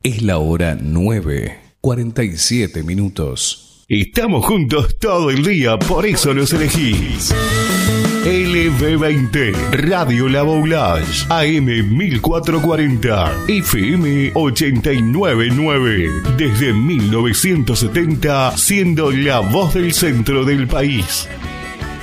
Es la hora 9:47. Estamos juntos todo el día, por eso los elegís. LB20, Radio La Boulage, AM 1440, FM 899. Desde 1970, siendo la voz del centro del país.